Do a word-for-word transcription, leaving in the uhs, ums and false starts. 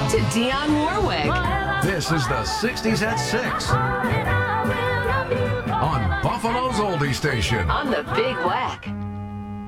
to Dionne Warwick. This is the sixties at six on Buffalo's Oldie Station. On the Big Wack.